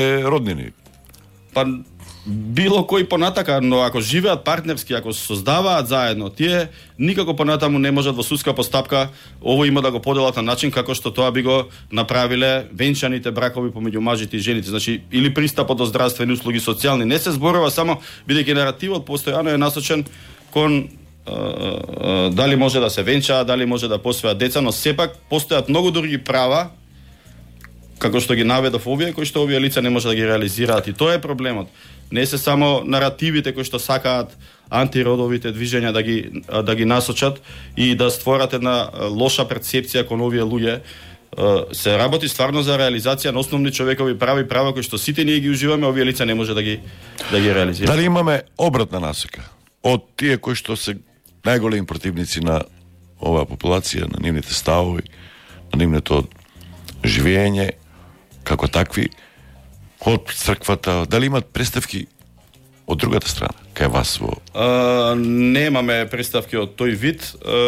роднини. Па било кој понатака, но ако живеат партнерски, ако создаваат заедно, тие никако понатаму не можат во судска постапка ово има да го поделат на начин како што тоа би го направиле венчаните бракови помеѓу мажите и жените. Значи, или пристапот до здравствени услуги, социјални. Не се зборува само, бидејќи наративот постојано е насочен кон дали може да се венчаат, дали може да посвојат деца, но сепак постојат многу други права како што ги наведов овие, кои што овие лица не може да ги реализираат, и тоа е проблемот. Не се само наративите кои што сакаат антиродовите движења да ги насочат и да створат една лоша перцепција кон овие луѓе. Се работи стварно за реализација на основни човекови права кои што сите ние ги уживаме, овие лица не може да ги реализираат. Дали имаме обратна насока од тие кои што се најголеми противници на оваа популација, на нивните ставови, на нивното живење како такви, од црквата, дали имат представки од другата страна, кај вас во? Немаме представки од тој вид,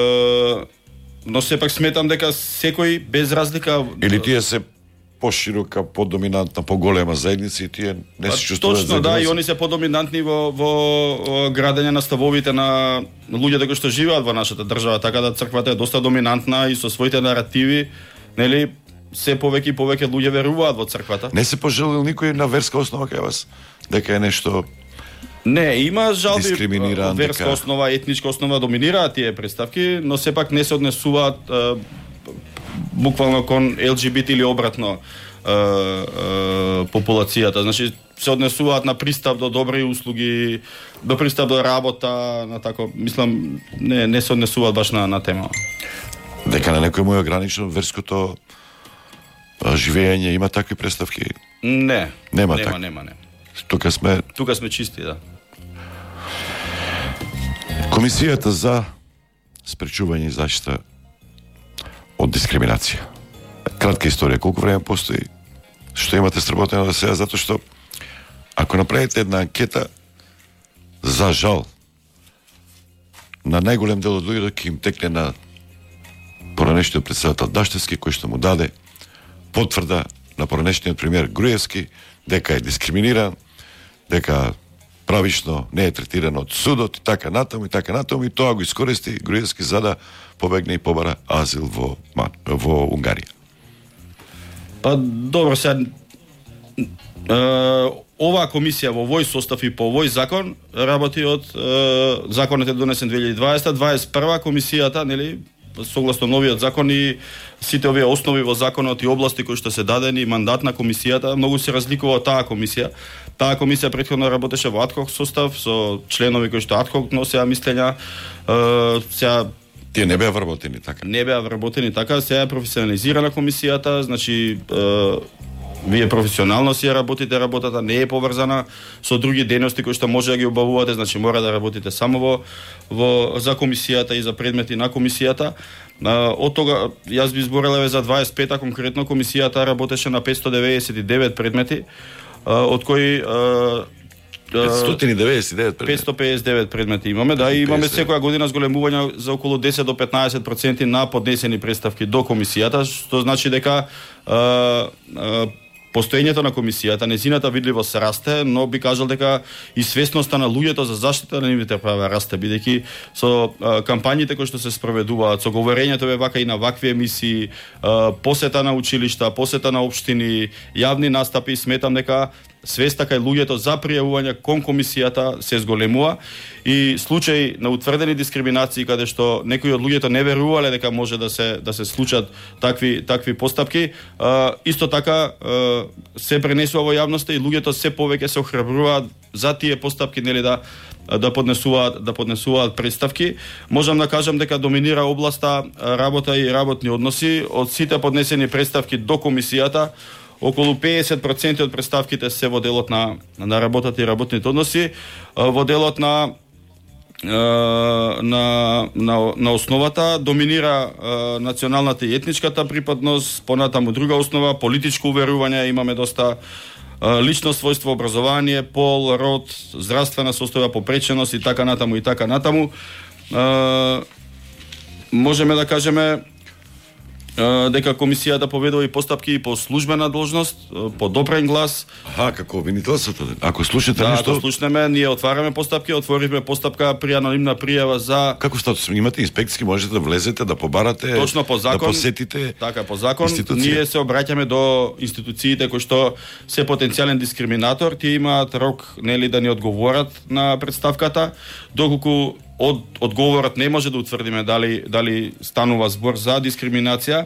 но сепак сметам дека секој без разлика... Или тие се поширока, подоминантна, поголема заедница и тие не се чувствуваат точно, да, и они се подоминантни во градење на ставовите на луѓето кои што живеат во нашата држава, така да црквата е доста доминантна и со своите наративи, нели, се повеќе и повеќе луѓе веруваат во црквата. Не се пожелил никој на верска основа кај вас дека е нешто? Не, има жалби дискриминиран, верска основа, етничка основа доминираат тие представки, но сепак не се однесуваат буквално кон ЛГБТ или обратно популацијата. Значи се однесуваат на пристап до добри услуги, до пристап до работа, на тако, мислам, не се однесуваат баш на тема. Дека на некој му е ограничено верското живење, има такви представки? Не. Нема. Тука сме чисти, да. Комисијата за спречување и заштита од дискриминација. Кратка историја, колку време постои? Што имате сработено да сега? Затоа што ако направите една анкета, за жал, на најголем дел од луѓето ќе им текне на поранешниот председател Даштевски, кој што му даде потврда на поранешниот премиер Груевски дека е дискриминиран, дека правишно не е третиран од судот и така натаму и тоа го искористи Груевски за да побегне и побара азил во Унгарија. Па добро, сега оваа комисија во овој состав и по овој закон работи од законот е донесен 2020-2021 комисијата, нели, согласно новиот закон и сите овие основи во законот и области кои што се дадени, мандат на комисијата многу се разликува од таа комисија. Таа комисија претходно работеше во адхок состав со членови кои што адхок носеа мислења. Сега тие не беа вработени така. Не беа вработени така, сега е професионализирана комисијата, значи вие професионално си работите работата, не е поврзана со други дејности кои што може да ги обавувате, значи мора да работите само за комисијата и за предмети на комисијата. Од тога јас би збореле за 25-та конкретно комисијата работеше на 599 предмети, од кои 559 предмети имаме, да, и имаме секоја година зголемување за околу 10 до 15% на поднесени представки до комисијата, што значи дека постоењето на комисијата, незината видливост расте, но би кажал дека и свесноста на луѓето за заштита на нивните права расте, бидејќи со кампањите кои што се спроведуваат, со говорењето вака и на вакви емисии, посета на училишта, посета на општини, јавни настапи, сметам дека свеста кај луѓето за пријавување кон комисијата се зголемува и случаи на утврдени дискриминации каде што некои од луѓето не верувале дека може да се случат такви постапки, исто така се пренесува во јавноста и луѓето се повеќе се охрабруваат за тие постапки, нели, да поднесуваат представки. Можам да кажам дека доминира областа работа и работни односи. Од сите поднесени представки до комисијата, околу 50% од представките се во делот на работата и работните односи, во делот на основата доминира националната и етничката припадност, понатаму друга основа, политичко уверување, имаме доста лично својство, образование, пол, род, здравствена состојба, попреченост и така натаму. Можеме да кажеме дека комисијата поведува и постапки по службена должност, по допрен глас. Како обвинителството. Ако слушате Да, нешто, ако слушнеме, ние отвараме постапки, отворивме постапка при анонимна пријава за како статус имате инспекциски, можете да влезете, да побарате, точно по закон, да посетите. Така по закон, институција. ние се обраќаме до институциите кои што се потенцијален дискриминатор, тие имаат рок, нели, да ни одговорат на представката, доколку одговорот не може да утврдиме дали станува збор за дискриминација.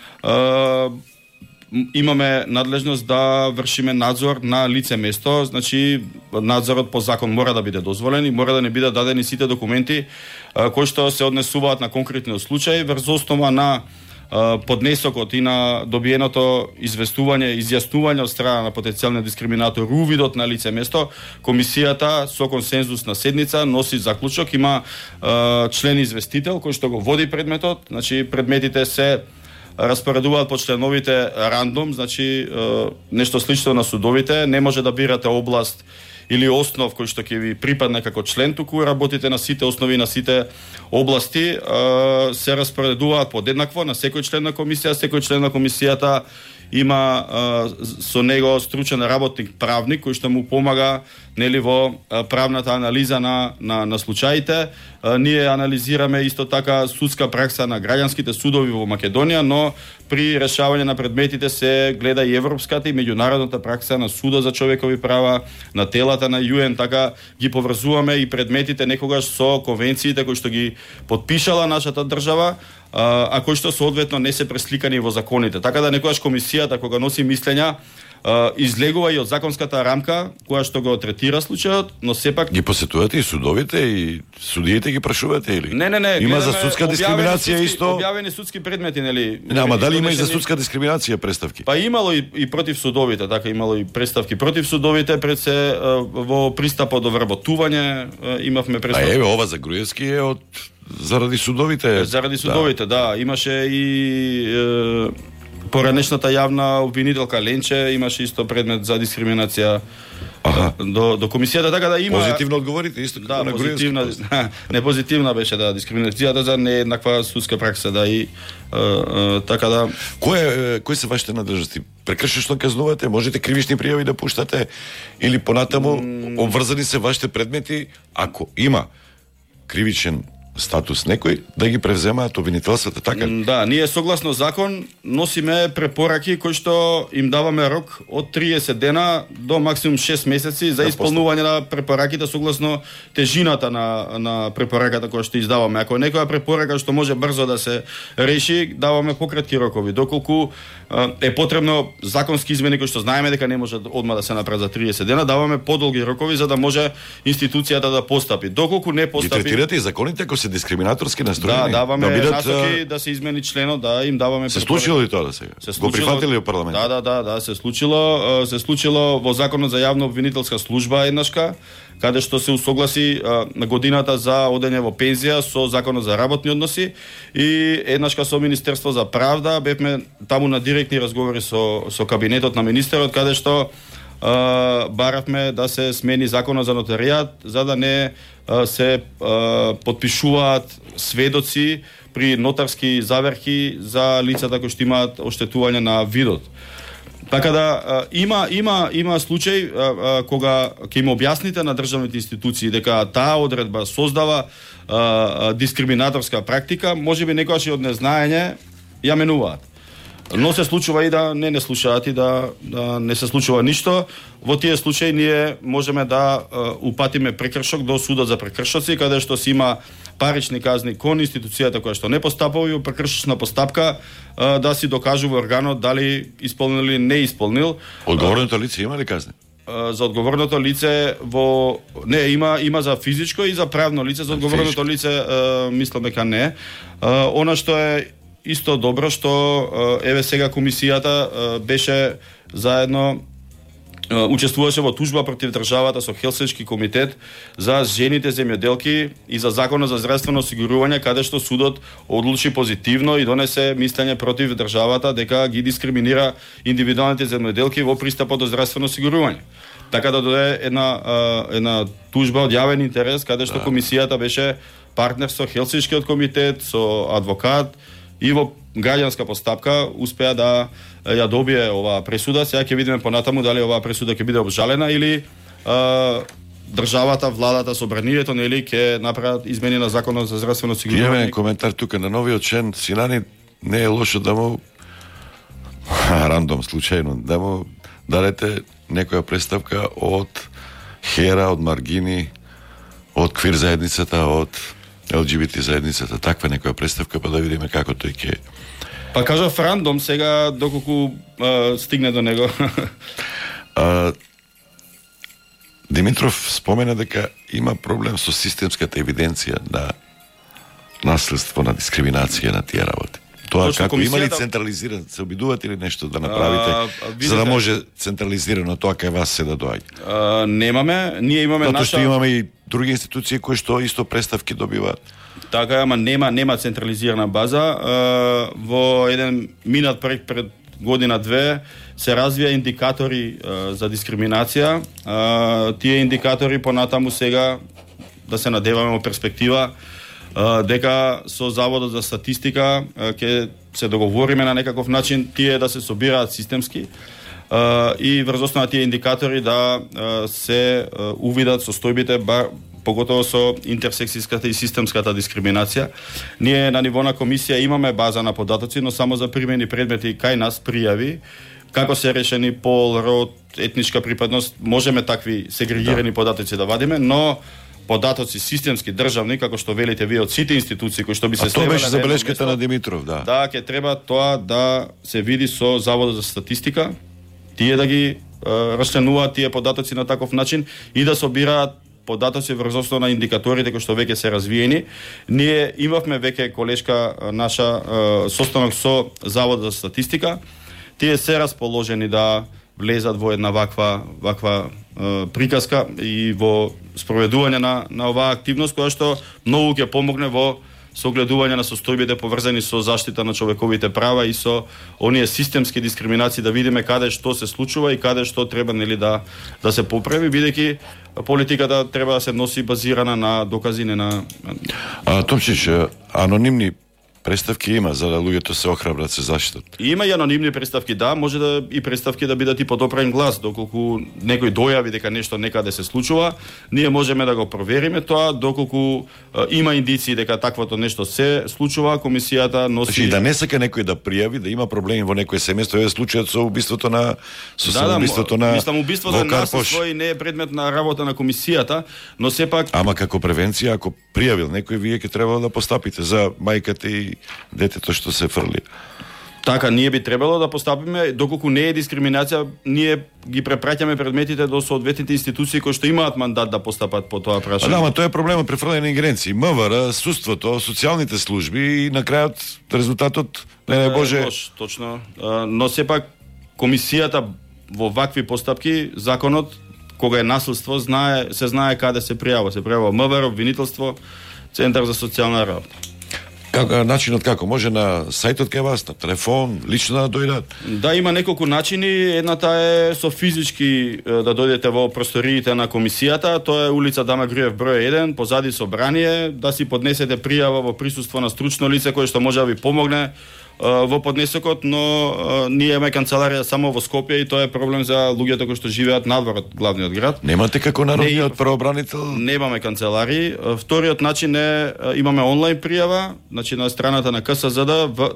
Имаме надлежност да вршиме надзор на лице место, значи надзорот по закон мора да биде дозволен и мора да не бидат дадени сите документи кои што се однесуваат на конкретниот случај врз основа на поднесокот и на добиеното известување, изјаснување од страна на потенцијален дискриминатор, увидот на лице место, комисијата со консензусна седница носи заклучок, има член известител кој што го води предметот, значи предметите се распоредуваат по членовите рандом, значи нешто слично на судовите, не може да бирате област или основ кој што ќе ви припадне како член, туку работите на сите основи на сите области, се распоредуваат подеднакво на секој член на комисија, секој член на комисијата има со него стручен работник правник кој што му помага, нели, во правната анализа на случаите. Ние анализираме исто така судска пракса на граѓанските судови во Македонија, но при решавање на предметите се гледа и европската и меѓународната пракса на Судот за човекови права, на телата на ЮН, така ги поврзуваме и предметите некогаш со конвенциите кои што ги потпишала нашата држава, а кои што соодветно не се пресликани во законите. Така да некогаш комисијата кога носи мислења излегува и од законската рамка која што го третира случајот, но сепак ги посетувате и судовите и судиите ги прашувате или? Не, има за судска дискриминација исто. Објавени судски предмети, нели? Ама дали има и за судска дискриминација представки? Па имало и против судовите, така имало и представки против судовите, пред се во пристапот до вработување имавме представки. А еве ова за Груевски е од заради судовите. Заради судовите, да, имаше и поранешната јавна обвинителка Ленче имаше исто предмет за дискриминација до комисијата, така да има позитивно одговорите исто како да, на Груевски. Не позитивна беше дискриминацијата за нееднаква судска пракса, и така да. Кои се вашите надлежности? Прекршечно казнувате, можете кривични пријави да пуштате или понатаму обврзани се вашите предмети, ако има кривичен статус некој, да ги превземаат обвинителствата, така? Да, ние согласно закон носиме препораки кои што им даваме рок од 30 дена до максимум 6 месеци за исполнување на препораките согласно тежината на препораката која што издаваме. Ако некоја препорака што може брзо да се реши, даваме пократки рокови. Доколку е потребно законски измени кои што знаеме дека не може одма да се направи за 30 дена, даваме подолги рокови за да може институцијата да постапи. Доколку не постапи, ги третирате и законите ако се дискриминаторски настроени. Да, даваме насоки да се измени членот, да им даваме. Се случило ли тоа сега? Го прифатиле во парламентот? Да, се случило во Законот за јавна обвинителска служба еднашка, каде што се усогласи на годината за одење во пензија со Законот за работни односи и еднашка со Министерство за правда бевме таму на директни разговори со кабинетот на министерот, каде што баравме да се смени Законот за нотаријат за да не се потпишуваат сведоци при нотарски заверки за лицата кои што имаат оштетување на видот. Така да има случај кога ќе им објасните на државните институции дека таа одредба создава дискриминаторска практика, можеби некогаш и од незнаење ја менуваат. Но се случува и да не слушаат и да не се случува ништо. Во тие случаи ние можеме да упатиме прекршок до судот за прекршоци, каде што си има парични казни кон институцијата која што не постапува и прекршочна постапка да си докажува органот дали исполнил или не исполнил. Одговорното лице има ли казни? За одговорното лице има за физичко и за правно лице. За одговорното лице мислам дека не. Она што е исто добро што еве сега комисијата беше заедно учествуваше во тужба против државата со Хелсиншки комитет за жените земјоделки и за Законот за здравствено осигурување, каде што судот одлучи позитивно и донесе мислење против државата дека ги дискриминира индивидуалните земјоделки во пристапот до здравствено осигурување. Така да дојде една тужба од јавен интерес, каде што комисијата беше партнер со Хелсиншкиот комитет, со адвокат и во граѓанска постапка успеа да ја добие оваа пресуда. Сега ќе видиме понатаму дали оваа пресуда ќе биде обжалена или државата, владата, собранието, нели, ќе направат измени на законот за здравствено осигурување. Имаме коментар тука на новиот член Синани, не е лошо да му рандом случајно да му дадете некоја представка од Хера, од Маргини, од квир заедницата, од LGBT заедницата, таква некоја представка, па да видиме како тој ќе... Па кажав рандом, сега доколку стигне до него. Димитров спомена дека има проблем со системската евиденција на наследство, на дискриминација на тие работи. Тоа Точно, како има ли комисијата- централизирано, се обидувате ли нешто да направите, за да може централизирано тоа кај вас се да доаѓа? Немаме, ние имаме Затоа што наша... имаме и други институции кои што исто представки добиваат. Така, ама нема централизирана база. Во еден минат проект пред година-две се развија индикатори за дискриминација. Тие индикатори понатаму сега, да се надеваме во перспектива, дека со Заводот за статистика ќе се договориме на некаков начин тие да се собираат системски и врз основа на тие индикатори да се увидат состојбите, поготово со интерсекцијската и системската дискриминација. Ние на ниво на комисија имаме база на податоци, но само за примени предмети кај нас пријави, како се решени пол, род, етничка припадност, можеме такви сегрегирани податоци да вадиме, но податоци системски, државни, како што велите вие од сите институции кои што би се А тоа беше на едно забелешката место, на Димитров, да. да, ќе треба тоа да се види со Заводот за статистика, тие да ги расчленуваат тие податоци на таков начин и да собираат податоци врз основа на индикаторите кои што веќе се развиени. Ние имавме веќе колешка наша состанок со Заводот за статистика. Тие се расположени да влезат во една ваква приказка и во спроведување на оваа активност која што многу ќе помогне во согледување на состојбите поврзани со заштита на човековите права и со оние системски дискриминации, да видиме каде што се случува и каде што треба, нели, да се поправи, бидејќи политиката треба да се носи базирана на докази, не на... Томчич, анонимни представки има за да луѓето се охрабрат, се заштитат. Има и анонимни представки, да, може да и представки да бидат и под опрен глас, доколку некој дојави дека нешто некаде се случува, ние можеме да го провериме тоа, доколку има индиции дека таквото нешто се случува, комисијата носи... Значи да не сака некој да пријави, да има проблеми во некој семејство, е случајот со убиството на самоубиството на мислам, убиството е наследство и не е предмет на работа на комисијата, но сепак... Ама како превенција, ако пријавил некој, вие ќе требало да постапите за мајката и детето што се фрли. Така, ние би требало да постапиме, доколку не е дискриминација, ние ги препраќаме предметите до соодветните институции кои што имаат мандат да постапат по тоа прашање. Да, ама тоа е проблемот при фрлење на ингеренции. МВР, судството, социјалните служби и на крајот резултатот не Боже. Точно, но сепак комисијата во вакви постапки, законот кога е наследство се знае каде се пријава. Се пријава МВР, обвинителство, Центар за социјална работа. Начинот како? Може на сајтот кај вас, на телефон, лично да дојдат? Да, има неколку начини. Едната е со физички да дојдете во просториите на комисијата. Тоа е улица Дама Груев број 1, позади собрание, да си поднесете пријава во присуство на стручно лице кое што може да ви помогне во поднесокот, но ние имаме канцеларија само во Скопје и тоа е проблем за луѓето кои што живеат надвор од главниот град. Немате како народниот правобранител? Немаме канцелари. Вториот начин е имаме онлайн пријава, значи на страната на КСЗД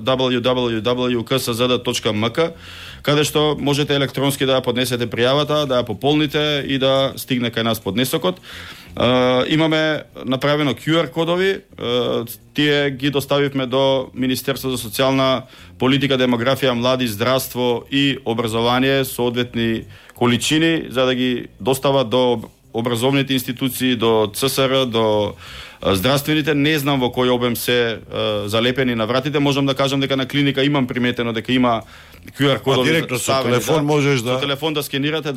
www.kszd.mk, каде што можете електронски да ја поднесете пријавата, да ја пополните и да стигне кај нас поднесокот. Имаме направено QR кодови, тие ги доставивме до Министерство за социјална политика, демографија, млади, здравство и образование, соодветни количини за да ги достават до образовните институции, до ЦСР, до здравствените. Не знам во кој обем се залепени на вратите. Можам да кажам дека на клиника имам приметено дека има QR кодови. Директно со телефон можеш да... Со телефон да скенирате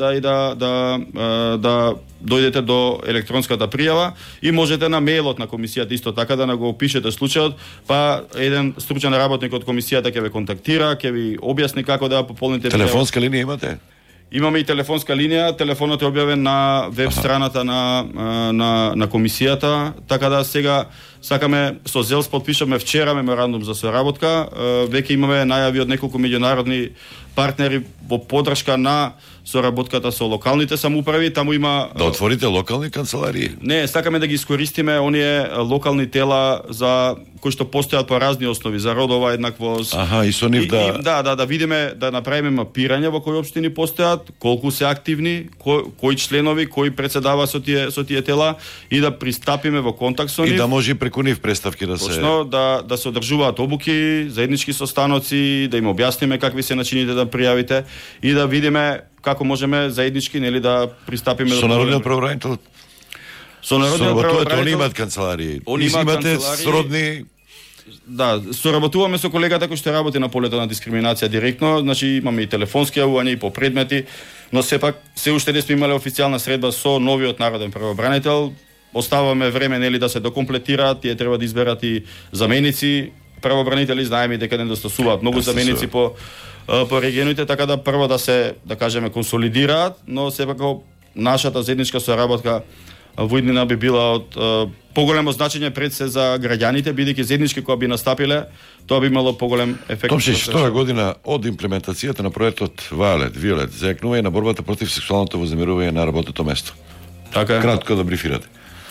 да дојдете до електронската пријава и можете на мејлот на комисијата исто така да го опишете случајот, па еден стручен работник од комисијата ќе ве контактира, ќе ви објасни како да пополните пријава. Телефонска линија имате? Имаме и телефонска линија, телефонот е објавен на веб страната на комисијата, така да сега Сакаме со ЗЕЛС подпишаме вчера меморандум за соработка. Веќе имаме најави од неколку меѓународни партнери во поддршка на соработката со локалните самоуправи. Таму има да отворите локални канцеларии. Не, сакаме да ги искористиме оние локални тела за кои што постојат по разни основи, за родова еднаквост. Аха, и со нив да видиме, да направиме мапирање во кои општини постојат, колку се активни, кои членови, кои председава со тие тела и да пристапиме во контакт со нив. И да може преку нив представки да се точно да се одржуваат обуки, заеднички состаноци, да им објасниме какви се начините да пријавите и да видиме како можеме заеднички да пристапиме со народниот правобранител. Со народниот правобранител они имаат канцеларии. Они имате сродни. Да, соработуваме со колегата кој што работи на полето на дискриминација директно, значи имаме и телефонски јавувања и по предмети, но сепак се уште не сме имале официјална средба со новиот народен правобранител. Оставаме време да се докомплетираат, тие треба да изберат и заменици правобранители, знаеме дека недостасуваат многу заменици по регионите, така да прво да кажеме консолидираат, но сепак нашата заедничка соработка во иднина би била од поголемо значење пред се за граѓаните, бидејќи заеднички кога би настапиле, тоа би имало поголем ефект. Томшич, втора година од имплементацијата на проектот Виолет за јакнување на борбата против сексуалното вознемирување на работното место. Така е. Кратко да брифирате.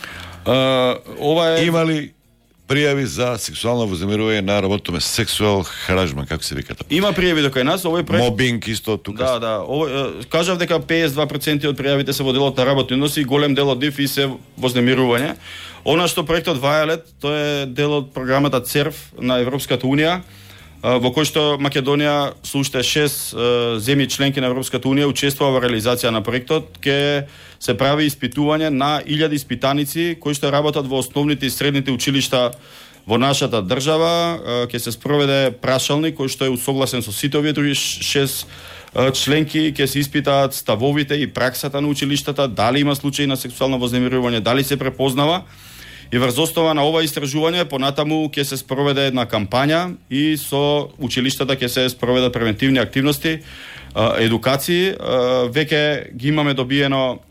Ова е... Има ли пријави за сексуално вознемирување на работното место, сексуал харажман, како се викате? Има пријави до кај нас, овој проект. Мобинг исто тука. Да, кажав дека 52% од пријавите се во делот на работни односи и голем дел од нив и се вознемирување. Она што проектот Violet, тоа е дел од програмата ЦЕРВ на Европската унија, во кој што Македонија со уште 6 земји членки на Европската унија учествува во реализација на проектот. Ке се прави испитување на 1000 испитаници кои што работат во основните и средните училишта во нашата држава. Ке се спроведе прашалник кој што е усогласен со сите овие други 6 членки, ке се испитаат ставовите и праксата на училиштата, дали има случаи на сексуално вознемирување, дали се препознава. И врз основа на ова истражување понатаму ќе се спроведе една кампања и со училиштата ќе се спроведат превентивни активности, едукации. Веќе ги имаме добиено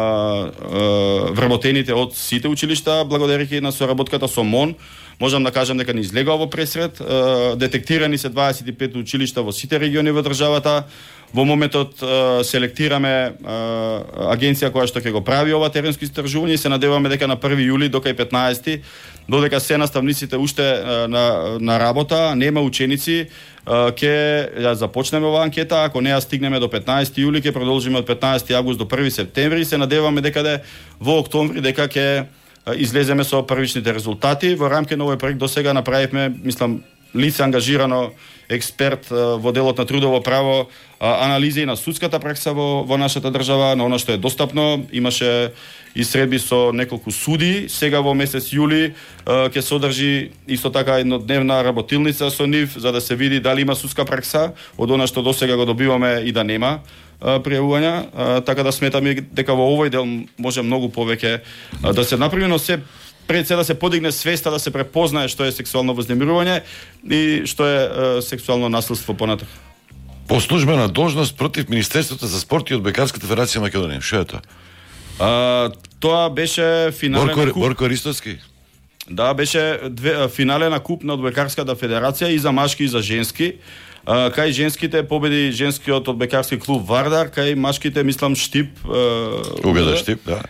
вработените од сите училишта, благодарејќи на соработката со МОН. Можам да кажам дека не излегува во пресред. Детектирани се 25 училишта во сите региони во државата. Во моментот селектираме агенција која што ќе го прави ова теренско истражување и се надеваме дека на 1 јули до кај 15, додека се наставниците уште на работа, нема ученици, ќе ја започнеме оваа анкета. Ако не ја стигнеме до 15 јули, ќе продолжиме од 15 август до 1 септември и се надеваме дека во октомври дека ќе излеземе со првичните резултати. Во рамки на овој проект до сега направивме, мислам, лице ангажирано експерт во делот на трудово право, анализа и на судската пракса во нашата држава, на она што е достапно. Имаше и средби со неколку суди. Сега во месец јули ќе се одржи исто така еднодневна работилница со нив, за да се види дали има судска пракса од она што досега го добиваме и да нема пријавувања. Така да сметаме дека во овој дел може многу повеќе да се направи, но се пред се да се подигне свеста, да се препознае што е сексуално вознемирување и што е сексуално насилство понатак. По службена должност против Министерството за спорт и Одбојкарската федерација Македонија. Што е тоа? Тоа беше финален куп. Борко Ристовски? Да, беше финален куп на Одбојкарската федерација и за машки и за женски. Кај женските победи женскиот одбојкарски клуб Вардар, кај машките мислам Штип. Убеда Штип, да.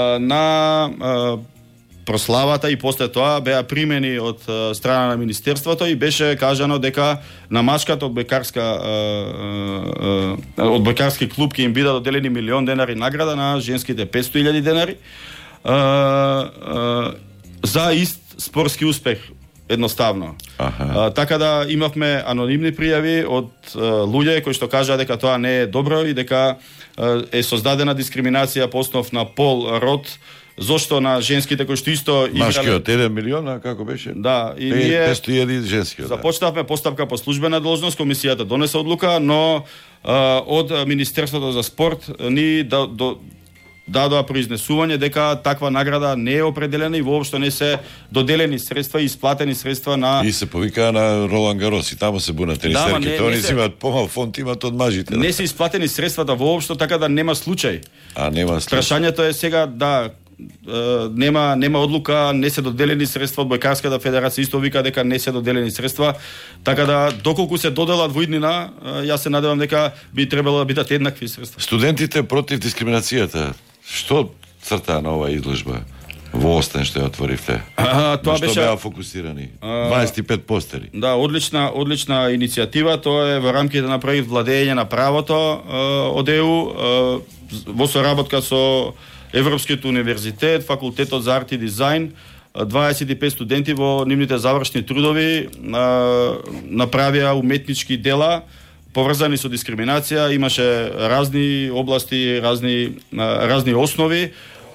На прославата и после тоа беа примени од страна на министерството и беше кажано дека на машката одбојкарски клуб ќе им бидат доделени 1 милион денари награда, на женските 500.000 денари за ист спортски успех, едноставно. Така да имавме анонимни пријави од луѓе кои што кажаа дека тоа не е добро и дека е создадена дискриминација по основ на пол, род. Зошто на женските кои што исто играле... Машкиот 1 милион, како беше? Да, и ние 500.000 женскиот. Започнавме постапка по службена должност, комисијата донесе одлука, но од Министерството за спорт ни дадоа произнесување дека таква награда не е определена и воопшто не се доделени средства и исплатени средства на... И се повика на Ролан Гарос и таму се бунат тенисерките. Они си имаат помал фонд, имаат од мажите. Не се исплатени средствата воопшто, така да нема случај. Нема случај. Прашањето е сега, да, нема одлука, не се доделени средства од Бојкарската федерација, исто вика дека не се доделени средства, така да доколку се доделат во иднина, јас се надевам дека би требало да бидат еднакви средства. Студентите против дискриминацијата, што црта на оваа изложба? Во Остен што ја отворивте. Тоа што беше беа фокусирани. 25 постери. Да, одлична иницијатива, тоа е во рамките на проект Владење на правото од ЕУ, во соработка со Европскиот универзитет, Факултетот за арт и дизајн. 25 студенти во нивните завршни трудови направија уметнички дела поврзани со дискриминација, имаше разни области, разни основи,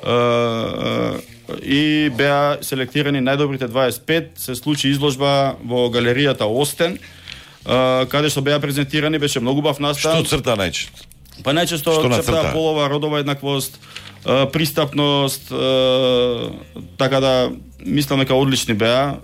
и беа селектирани најдобрите 25, се случи изложба во галеријата Остен, каде што беа презентирани, беше многу убав настан. Што црта најчесто? Па најчесто црта полова, родова еднаквост, пристапност, така да мислам дека одлични беа.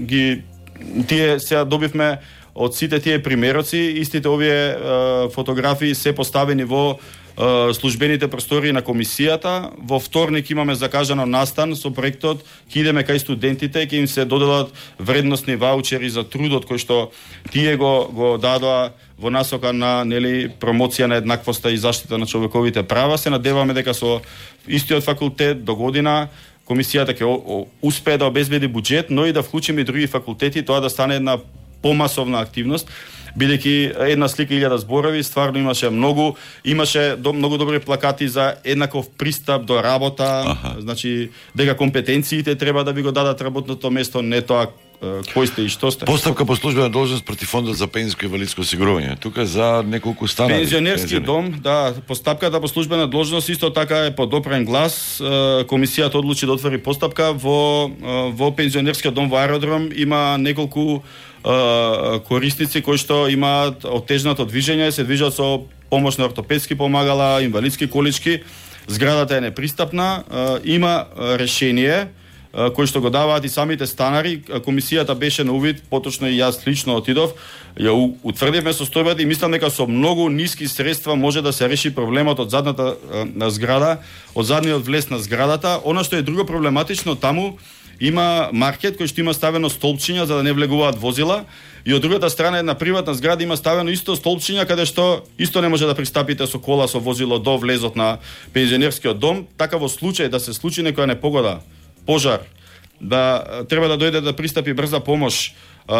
Тие сега добивме од сите тие примероци, истите овие фотографии се поставени во службените простории на комисијата. Во вторник имаме закажано настан со проектот, ќе идеме кај студентите, ќе им се доделат вредносни ваучери за трудот кој што тие го дадоа во насока на промоција на еднаквоста и заштита на човековите права. Се надеваме дека со истиот факултет до година комисијата ќе успее да обезбеди буџет, но и да вклучиме и други факултети, тоа да стане една помасовна активност, бидејќи една слика 1000 зборови, стварно имаше многу добри плакати за еднаков пристап до работа, значи дека компетенциите треба да ви го дадат работното место, не тоа кој сте и што сте. Постапка по службена должност против фондот за пензиско и инвалидско осигурување. Тука за неколку станари. Пензионерски дом, да, постапката по службена должност исто така е под опрен глас. Комисијата одлучи да отвори постапка во пензионерскиот дом во Аеродром. Има неколку корисници кои што имаат оттежнато движење, се движат со помош на ортопедски помагала, инвалидски колички. Зградата е непристапна, има решение кои што го даваат и самите станари. Комисијата беше на увид, поточно и јас лично отидов, ја утврдивме состојбата и мислам дека со многу ниски средства може да се реши проблемот од задната зграда, од задниот влез на зградата. Она што е друго проблематично, таму има маркет кој што има ставено столпчиња за да не влегуваат возила, и од другата страна една приватна зграда има ставено исто столпчиња каде што исто не може да пристапите со кола, со возило до влезот на пензионерскиот дом. Така во случај да се случи некоја непогода, пожар, да треба да дојде да пристапи брза помош,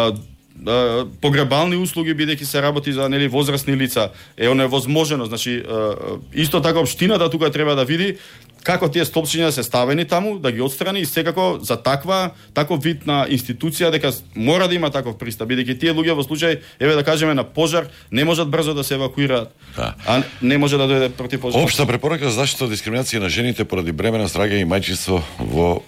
погребални услуги, бидејќи се работи за возрастни лица, оно е возможено. Значи исто така општината тука треба да види како тие столпчиња се ставени таму, да ги отстрани, и секако за таков вид на институција дека мора да има таков пристап, бидејќи тие луѓе во случај, да кажеме, на пожар не можат брзо да се евакуираат. Да. А не може да дојде против пожар. Општа препорака за заштита од дискриминација на жените поради бременост, раѓање и мајчинство во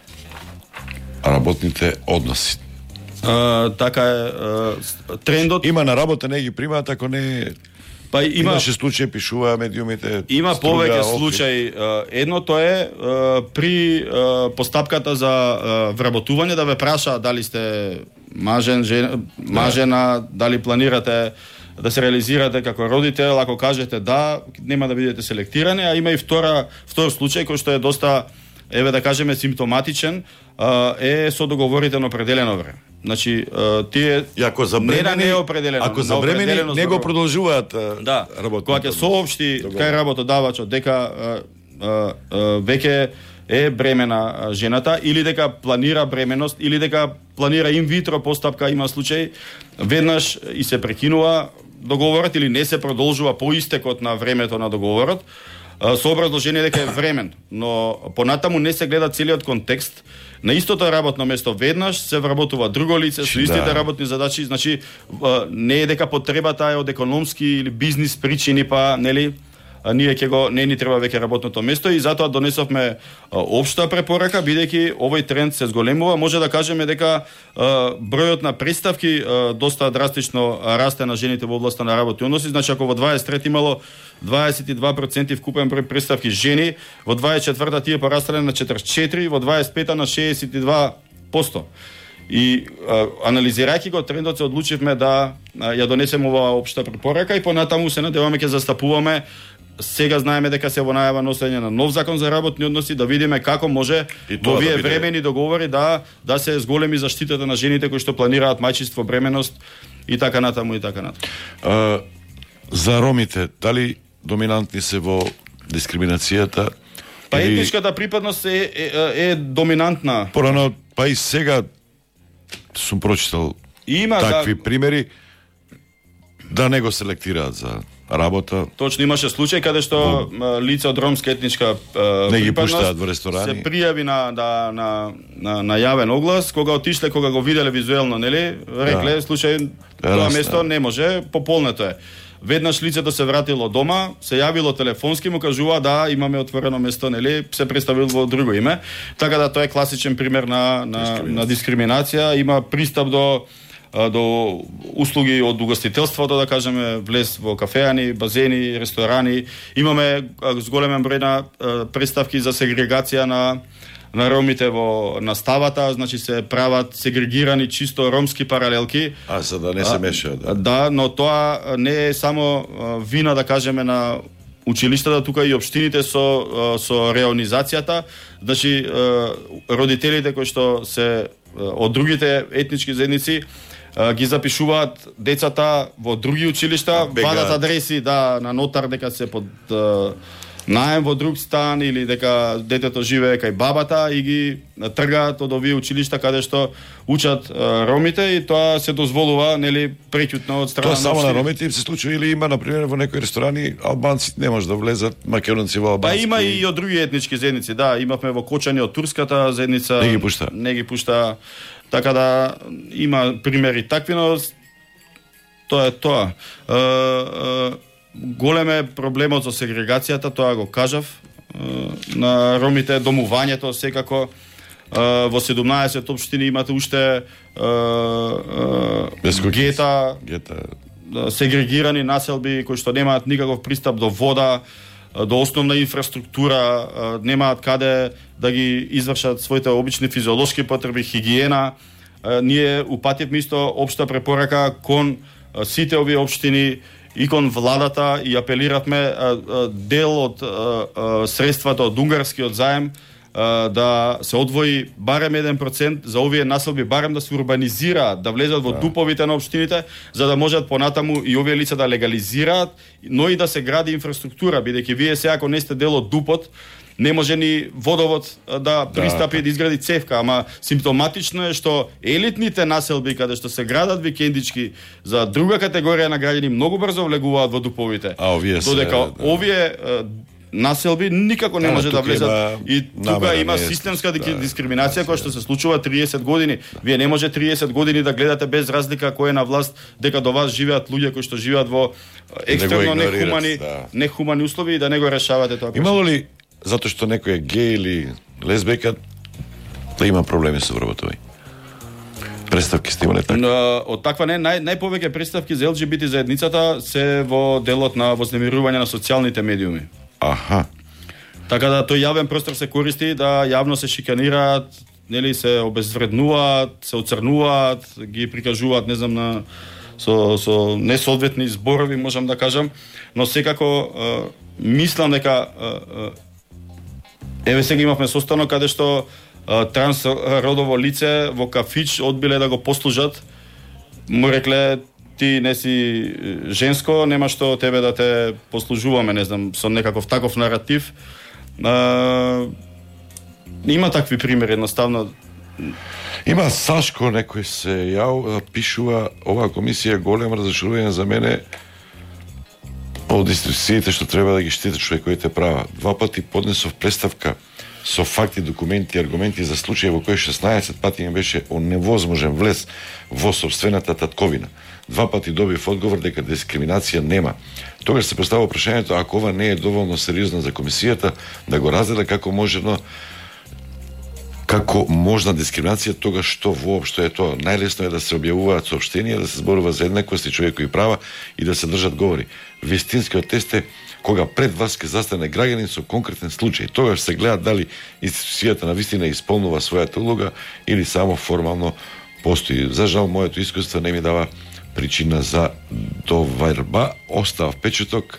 работните односи. Така е трендот. Има на работа, не ги примаат ако не. Па имаше случаи, пишуваа медиумите. Има повеќе случаи. Едното е при постапката за вработување да ве праша дали сте мажена, дали планирате да се реализирате како родител. Ако кажете да, нема да бидете селектирани. А има и втор случај кој што е доста, да кажеме, симптоматичен, е со договорите на определено време. Значи, тие не е определено. Ако забремени, не го продолжуваат работа. Кога ќе соопшти кај работодавачот дека веќе е бремена жената, или дека планира бременост, или дека планира инвитро постапка, има случај, веднаш и се прекинува договорот или не се продолжува по истекот на времето на договорот, со образложение дека е времен, но понатаму не се гледа целиот контекст. На истото работно место веднаш се вработува друго лице со истите работни задачи, значи не е дека потребата е од економски или бизнис причини, па ние не ни треба веќе работното место, и затоа донесовме општа препорака, бидејќи овој тренд се зголемува. Може да кажеме дека бројот на представки доста драстично расте на жените во областа на работни односи. Значи ако во 23 имало 22% вкупен број представки жени, во 24-та тие порастане на 44, во 25-та на 62%. И анализирајќи го трендот, се одлучивме да ја донесеме оваа општа препорака, и понатаму се надеваме ќе застапуваме сега знаеме дека се во најава носење на нов закон за работни односи, да видиме како може во овие времени договори да се зголеми заштитата на жените кои што планираат мајчинство, бременност и така натаму и така натаму. За ромите, дали доминантни се во дискриминацијата? Па етничката припадност е доминантна. Порано, па и сега сум прочитал такви примери да не го селектираат за работа. Точно, имаше случај каде што лица од ромска етничка не ги пуштаат во ресторани. Се пријави на јавен оглас, кога отишле, кога го виделе визуелно, нели, рекле, слушај, тоа место не може, пополнето е. Веднаш лицето се вратило дома, се јавило телефонски, му кажува да имаме отворено место, нели, се представил во друго име. Така да тоа е класичен пример на дискриминација, има пристап до услуги од угостителството, да кажеме, влез во кафеани, базени, ресторани. Имаме зголемен број на представки за сегрегација на ромите во наставата, значи се прават сегрегирани чисто ромски паралелки. За да не се мешаат. Да, но тоа не е само вина, да кажеме, на училиштата, тука и општините со реонизацијата. Значи, родителите кои што се од другите етнички заедници ги запишуваат децата во други училишта, вадат адреси на нотар дека се под наем во друг стан или дека детето живее кај бабата и ги тргаат од овие училишта каде што учат ромите и тоа се дозволува, нели, преќутно од страна на само на ромите им се случува или има на пример во некои ресторани албанци не може да влезат, македонци во албански. Па има и од други етнички заедници, да, имавме во Кочани од турската заедница. Не ги пушта. Така да има примери такви, но тоа е тоа. Голем е проблемот со сегрегацијата, тоа го кажав, на ромите, домувањето секако. Во 17 општини имате уште гета, сегрегирани населби кои што немаат никаков пристап до вода, до основна инфраструктура, немаат каде да ги извршат своите обични физиолошки потреби, хигиена. Ние упативме исто општа препорака кон сите овие општини и кон владата и апелиравме дел од средствата од унгарскиот заем да се одвои барем 1% за овие населби, барем да се урбанизираат, да влезат во дуповите на општините, за да можат понатаму и овие лица да легализираат, но и да се гради инфраструктура, бидејќи вие сега ако не сте дел од дупот, не може ни водовод да пристапи да изгради цевка, ама симптоматично е што елитните населби каде што се градат викендички за друга категорија на граѓани многу брзо влегуваат во дуповите. Додека овие населби никако не може да влезат и тука има системска дискриминација која што се случува 30 години. Вие не може 30 години да гледате без разлика кој е на власт дека до вас живеат луѓе кои што живеат во екстремно нехумани услови и да не го решавате тоа. Имало ли затоа што некој е геј или лесбека да има проблеми со вработување? Представки сте имале така? Од таква не, најповеќе представки за ЛГБТ заедницата се во делот на вознемирување на социјалните медиуми. Аха. Така да тој јавен простор се користи да јавно се шиканираат, нели, се обезвреднуваат, се оцрнуваат, ги прикажуваат, не знам, со несоодветни зборови, можам да кажам, но секако мислам дека еве сега имавме состанок каде што трансродово лице во кафич одбиле да го послужат, му рекле ти не си женско, нема што тебе да те послужуваме, не знам, со некаков таков наратив. Има такви примери, едноставно. Има Сашко, некој се пишува, оваа комисија големо разочарување за мене од институциите што треба да ги штитат човековите права. 2 пати поднесов представка со факти, документи и аргументи за случаи во кои 16 пати ми беше невозможен влез во собствената татковина. 2 пати добив одговор дека дискриминација нема. Тогаш се поставува прашањето, ако ова не е доволно сериозно за комисијата, да го разгледа како можна дискриминација, тогаш што воопшто е тоа. Најлесно е да се објавуваат соопштенија, да се зборува за еднаквост и човекови права и да се држат говори. Вистинскиот тест е кога пред вас ќе застане граѓанин со конкретен случај. Тогаш се гледа дали институцијата навистина исполнува својата улога или само формално постои. За жал, моето искуство не ми дава причина за доверба. Остава впечаток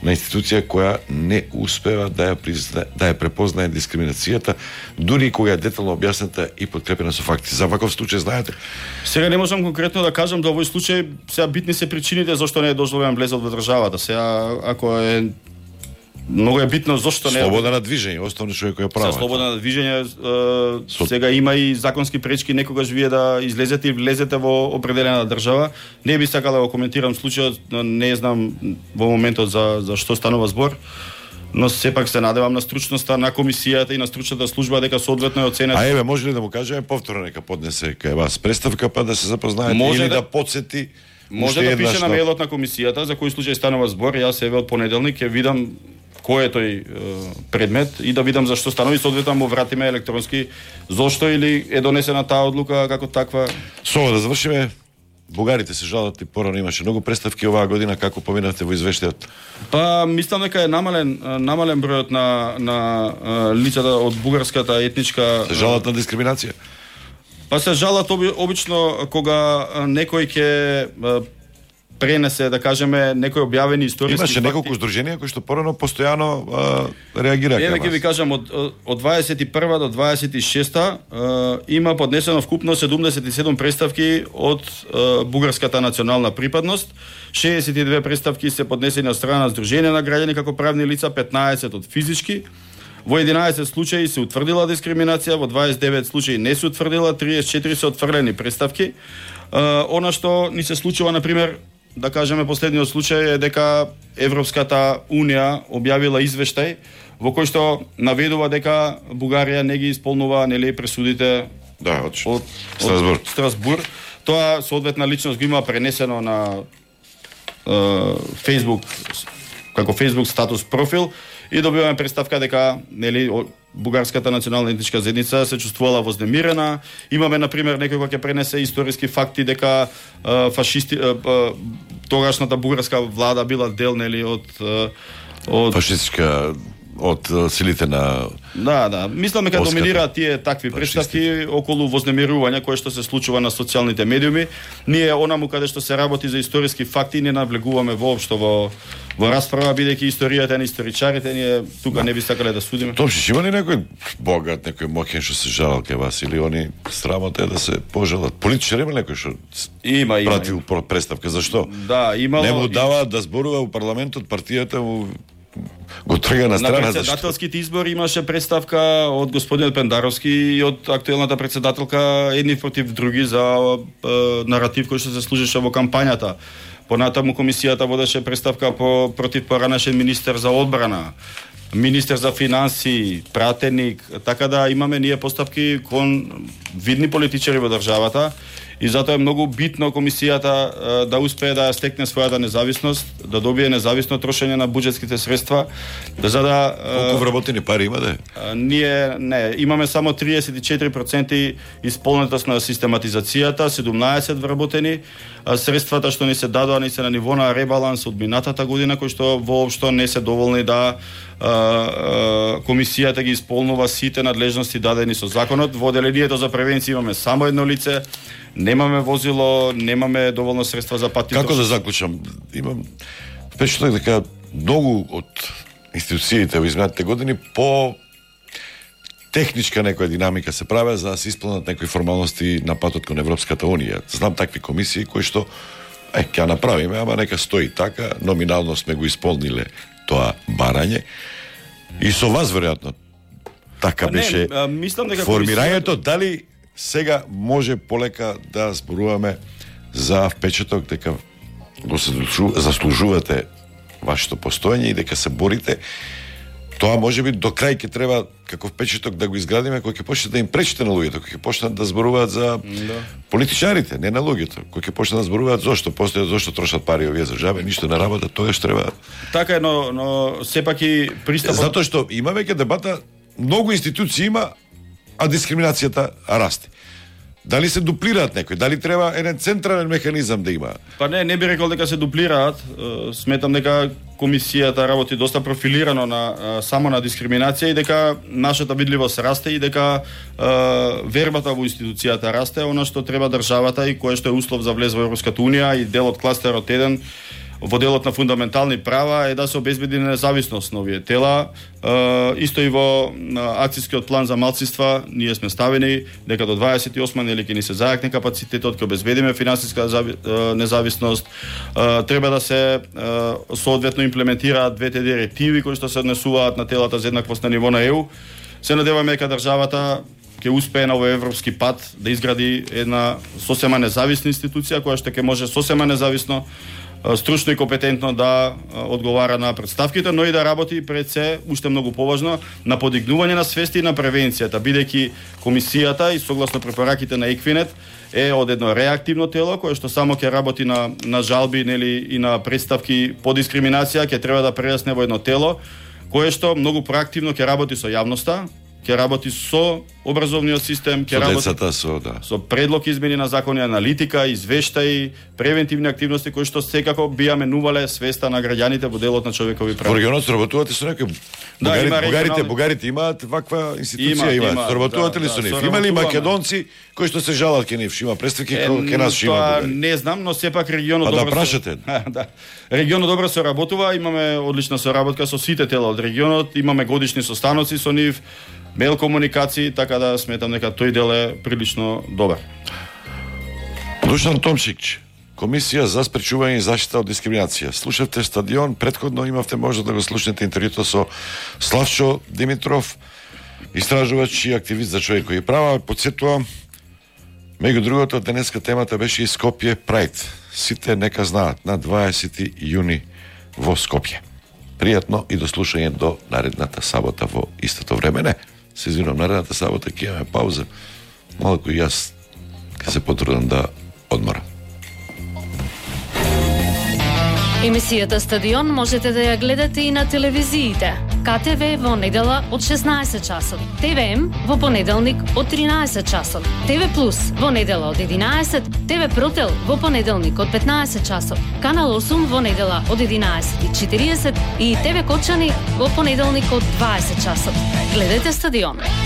на институција која не успева да ја препознае дискриминацијата, дури кога е детално објасната и подкрепена со факти. За ваков случај знаете? Сега не можам конкретно да кажам да овој случај сега битни се причините зашто не е дозволен влезот во државата. Сега ако е многу е битно зошто не слобода на движење, основно човеково право. Слобода на движење, сега има и законски пречки некогаш вие да излезете и влезете во определена држава. Не би сакала да го коментирам случајот, не знам во моментот за што станува збор, но сепак се надевам на стручноста на комисијата и на стручната служба дека соодветно е оценет. А еве, може ли да му кажеме повторно нека поднесе кај вас представка па да се запознаете или да подсети? Може да пише на мејлот на комисијата за кој случај станува збор. Јас еве од понеделник ќе видам кој е тој предмет и да видам зашто станови, соодветно му вратиме електронски зошто или е донесена таа одлука како таква. Со ова да завршиме. Бугарите се жалат и порано имаше многу представки оваа година, како поминавте во извештајот? Па мислам дека е намален бројот на лицата од бугарската етничка. Се жалат на дискриминација. Па се жалат обично кога некој ќе пренесе, да кажеме, некои објавени историски факти. Имаше неколку здруженија кои што порано постојано реагираа. Еве ќе ви кажам од 21 до 26 има поднесено вкупно 77 представки од бугарската национална припадност. 62 представки се поднесени од страна на здруженија на граѓани како правни лица, 15 од физички. Во 11 случаи се утврдила дискриминација, во 29 случаи не се утврдила, 34 се отфрлени представки. Она што ни се случува, на пример, да кажеме, последниот случај е дека Европската Унија објавила извештај во кој што наведува дека Бугарија не ги исполнува пресудите од Страсбур. Тоа соодветна личност го има пренесено на Facebook, како Facebook статус профил и добиваме представка дека бугарската национална етничка заедница се чувствувала вознемирена. Имаме, на пример, некој кој ќе пренесе историски факти дека фашисти, тогашната бугарска влада била дел од фашистичка од силите на... Да. Мислам дека доминираат тие такви представки околу вознемирување кое што се случува на социјалните медиуми. Ние онаму каде што се работи за историски факти не навлегуваме воопшто во расправа, бидејќи историјата на историчарите, ние тука не би сакале да судиме. Томшиш, има ли некој богат, некој моќен што се жалал кај вас или они срамота е да се пожалат? Политичар има некој што пратил представка, зашто? Да, имало. Не му даваат да зборува у парламентот, партијата му го трга на страна. На председателските избори имаше представка од господинот Пендаровски и од актуелната председателка едни против други за наратив кој што се служеше во кампањата. Понатаму комисијата водеше представка против поранешен министер за одбрана, министер за финансии, пратеник, така да имаме ние постапки кон видни политичари во државата. И затоа е многу битно комисијата да успее да стекне својата независност, да добие независно трошење на буџетските средства, за да колку вработени пари има да? Ние не, имаме само 34% исполнетост на систематизацијата, 17 вработени, средствата што ни се дадоа не се на ниво на ребаланс од минатата година, кои што воопшто не се доволни да комисијата ги исполнува сите надлежности дадени со законот. Во одделението за превенција имаме само едно лице, немаме возило, немаме доволно средства за патни. Како да заклучам? Имам впечатлок дека многу од институциите во изминатите години по техничка некоја динамика се праве за да се исполнат некои формалности на патот кон Европската Унија. Знам такви комисии кои што ќе направиме, ама нека стои така, номинално сме го исполниле тоа барање. И со вас веројатно така беше формирањето, дали сега може полека да зборуваме за впечаток дека го заслужувате вашето постоење и дека се борите. Тоа може би до крај ќе треба како впечаток да го изградиме кој ќе почне да им пречите на луѓето, кој ќе почнат да зборуваат за политичарите, не на луѓето, кој ќе почнат да зборуваат зошто постојат, зошто трошат пари овие држави, ништо не работат, тоа што треба. Така е, но сепак и пристапот. Затоа што има веќе дебата, многу институции има, а дискриминацијата расте. Дали се дуплираат некои? Дали треба еден централен механизам да има? Па не би рекол дека се дуплираат. Сметам дека комисијата работи доста профилирано само на дискриминација и дека нашата видливост расте и дека вербата во институцијата расте, она што треба државата и кое што е услов за влез во Европската Унија и дел од кластерот 1 во делот на фундаментални права е да се обезбеди независност на овие тела. Исто и во акцијскиот план за малцинства ние сме ставени дека до 28 нели ќе ни се зајакне капацитетот, ќе обезбедиме финансиска независност. Треба да се соодветно имплементираат двете директиви кои што се однесуваат на телата за еднаквост на ниво на ЕУ. Се надеваме дека државата ќе успее на овој европски пат да изгради една сосема независна институција која што ќе може сосема независно, стручно и компетентно да одговара на претставките, но и да работи пред се, уште многу поважно, на подигнување на свести и на превенцијата, бидејќи комисијата и согласно препораките на Еквинет е од едно реактивно тело кое што само ќе работи на жалби нели и на претставки по дискриминација, ќе треба да прерасне во едно тело кое што многу проактивно ќе работи со јавноста, ќе работи со образовниот систем, ќе работи со предлог измени на закони, аналитика, извештаи, превентивни активности кои што секако би ја менувале свеста на граѓаните во делот на човекови права. Во регионот работувате со некои бугарите имаат ваква институција, имаат. Работувате ли со нив? Има ли македонци кои што се жалат ке нив, што има представки ке нас што има бугари? Не знам, но сепак регионот добро. Да прашате. Да. Регионот добро се работува, имаме одлична соработка со сите тела од регионот, имаме годишни состаноци со нив, мејл комуникации, така да сметам дека тој дел е прилично добар. Душан Томшич, Комисија за спречување и заштита од дискриминација. Слушавте Стадион, претходно имавте можда да го слушнете интервјуто со Славчо Димитров, истражувач и активист за човекови права. Потсетувам, меѓу другото, денеска темата беше и Скопје Прајд. Сите нека знаат, на 20 јуни во Скопје. Пријатно и до слушање до наредната сабота во истото време. Не, се извинувам, наредната сабота ќе имаме пауза. Малку и јас ќе се потрудам да одморам. Емисијата Стадион можете да ја гледате и на телевизиите. КТВ во недела од 16 часот, ТВМ во понеделник од 13 часот, ТВ Плюс во недела од 11, ТВ Протел во понеделник од 15 часот, Канал 8 во недела од 11:40 и ТВ Кочани во понеделник од 20 часот. Гледате Стадион.